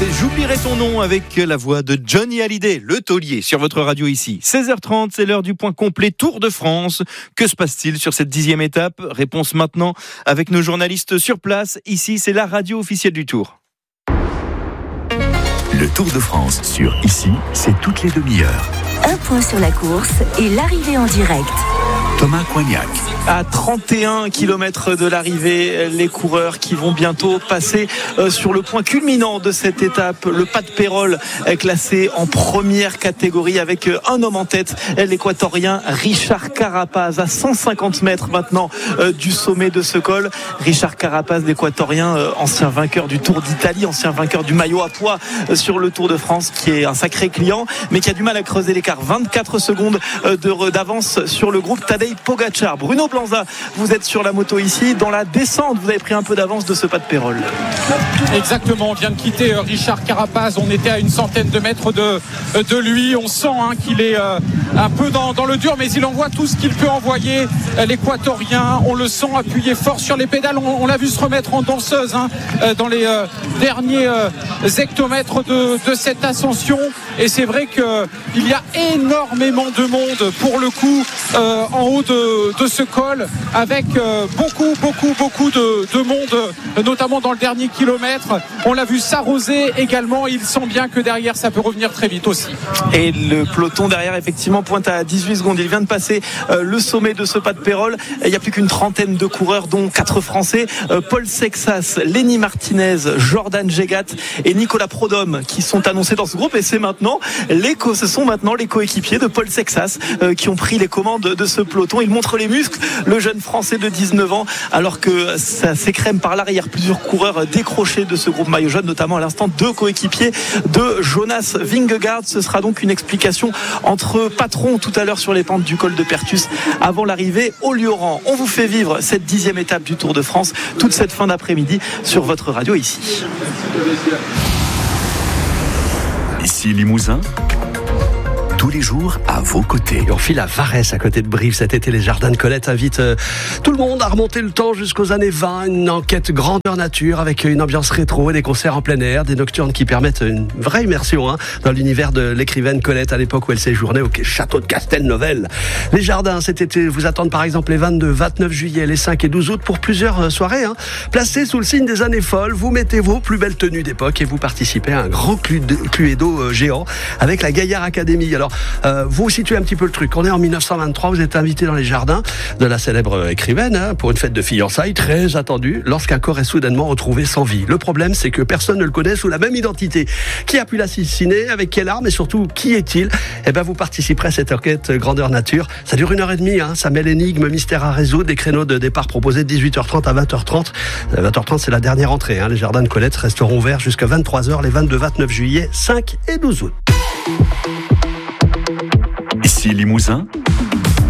J'oublierai ton nom avec la voix de Johnny Hallyday, le taulier, sur votre radio ici. 16h30, c'est l'heure du point complet Tour de France. Que se passe-t-il sur cette 10e étape ? Réponse maintenant avec nos journalistes sur place. Ici, c'est la radio officielle du Tour. Le Tour de France sur Ici, c'est toutes les demi-heures. Un point sur la course et l'arrivée en direct. Thomas Coignac. À 31 km de l'arrivée, les coureurs qui vont bientôt passer sur le point culminant de cette étape. Le pas de Pérol est classé en première catégorie avec un homme en tête, l'équatorien Richard Carapaz, à 150 mètres maintenant du sommet de ce col. Richard Carapaz, l'équatorien, ancien vainqueur du Tour d'Italie, ancien vainqueur du maillot à pois sur le Tour de France, qui est un sacré client, mais qui a du mal à creuser l'écart. 24 secondes d'avance sur le groupe Tadej Pogačar. Bruno Blanza, vous êtes sur la moto ici. Dans la descente, vous avez pris un peu d'avance de ce pas de Pérol. Exactement, on vient de quitter Richard Carapaz. On était à une centaine de mètres de lui. On sent qu'il est un peu dans le dur, mais il envoie tout ce qu'il peut envoyer. L'équatorien, on le sent appuyer fort sur les pédales. On l'a vu se remettre en danseuse dans les derniers hectomètres de cette ascension. Et c'est vrai qu'il y a énormément de monde pour le coup en haut de ce col, avec beaucoup de monde, notamment dans le dernier kilomètre. On l'a vu s'arroser également. Il sent bien que derrière ça peut revenir très vite aussi. Et le peloton derrière effectivement pointe à 18 secondes. Il vient de passer le sommet de ce pas de Pérol. Il n'y a plus qu'une trentaine de coureurs, dont 4 Français, Paul Sexas, Lenny Martinez, Jordan Jegat et Nicolas Prodhomme, qui sont annoncés dans ce groupe. Et ce sont maintenant les coéquipiers de Paul Sexas qui ont pris les commandes de ce peloton. Il montre les muscles, le jeune Français de 19 ans, alors que ça s'écrème par l'arrière. Plusieurs coureurs décrochés de ce groupe maillot jaune, notamment à l'instant 2 coéquipiers de Jonas Vingegaard. Ce sera donc une explication entre patrons tout à l'heure sur les pentes du col de Pertus avant l'arrivée au Lioran. On vous fait vivre cette 10e étape du Tour de France toute cette fin d'après-midi sur votre radio ici. Ici Limousin, tous les jours à vos côtés. Et on file à Varèse, à côté de Brive. Cet été, les Jardins de Colette invitent tout le monde à remonter le temps jusqu'aux années 20. Une enquête grandeur nature avec une ambiance rétro et des concerts en plein air, des nocturnes qui permettent une vraie immersion dans l'univers de l'écrivaine Colette à l'époque où elle séjournait au château de Castelnovel. Les Jardins cet été vous attendent par exemple les 22, 29 juillet, les 5 et 12 août pour plusieurs soirées. Placées sous le signe des années folles, vous mettez vos plus belles tenues d'époque et vous participez à un grand cluedo géant avec la Gaillard Academy. Alors, vous situez un petit peu le truc. On est en 1923, vous êtes invité dans les jardins de la célèbre écrivaine pour une fête de fiançailles très attendue lorsqu'un corps est soudainement retrouvé sans vie. Le problème, c'est que personne ne le connaît sous la même identité. Qui a pu l'assassiner? Avec quelle arme? Et surtout, qui est-il? Vous participerez à cette enquête grandeur nature. Ça dure 1h30, ça mêle énigmes, mystères à résoudre, des créneaux de départ proposés de 18h30 à 20h30. 20h30, c'est la dernière entrée. Les Jardins de Colette resteront ouverts jusqu'à 23h les 22, 29 juillet, 5 et 12 août. Ici Limousin,